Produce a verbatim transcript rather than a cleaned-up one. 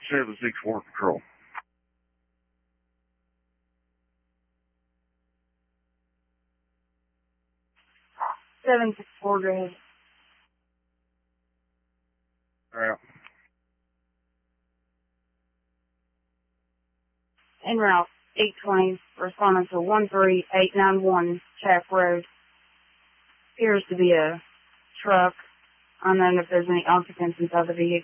seven six four control. seven six four, go ahead. Yeah. En route, eight twenty, responding to one three eight nine one Chaff Road. Appears to be a truck. Unknown if there's any occupants inside the vehicle.